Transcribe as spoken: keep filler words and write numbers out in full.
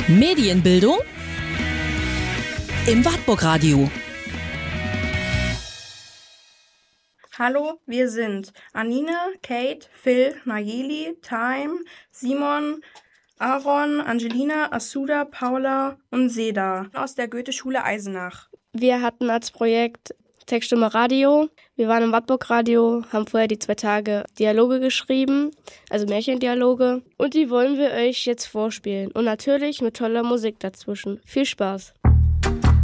Medienbildung im Wartburg-Radio. Hallo, wir sind Anine, Kate, Phil, Nayeli, Time, Simon, Aaron, Angelina, Asuda, Paula und Seda aus der Goethe-Schule Eisenach. Wir hatten als Projekt Textstimme Radio. Wir waren im Wartburg-Radio, haben vorher die zwei Tage Dialoge geschrieben, also Märchendialoge. Und die wollen wir euch jetzt vorspielen. Und natürlich mit toller Musik dazwischen. Viel Spaß!